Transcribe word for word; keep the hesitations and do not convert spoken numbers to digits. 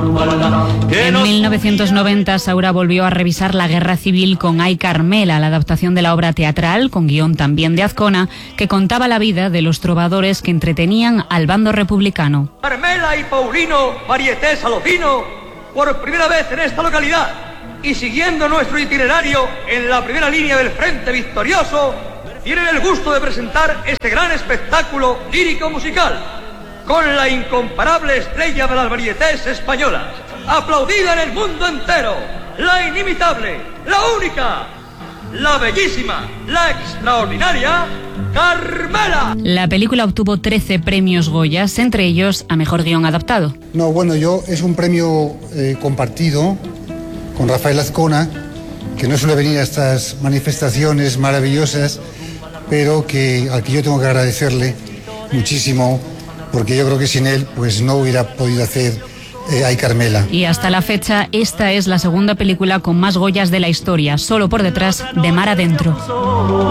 En mil novecientos noventa, Saura volvió a revisar La Guerra Civil con Ay Carmela, la adaptación de la obra teatral, con guión también de Azcona, que contaba la vida de los trovadores que entretenían al bando republicano. Carmela y Paulino, varieté salofino, por primera vez en esta localidad, y siguiendo nuestro itinerario en la primera línea del frente victorioso, tienen el gusto de presentar este gran espectáculo lírico-musical, con la incomparable estrella de las varietés españolas, aplaudida en el mundo entero, la inimitable, la única, la bellísima, la extraordinaria Carmela. La película obtuvo trece premios Goyas, entre ellos a Mejor Guión Adaptado. No, bueno, yo es un premio eh, compartido con Rafael Azcona, que no suele venir a estas manifestaciones maravillosas, pero que al que yo tengo que agradecerle muchísimo, porque yo creo que sin él pues no hubiera podido hacer eh, Ay Carmela. Y hasta la fecha, esta es la segunda película con más Goyas de la historia, solo por detrás de Mar Adentro.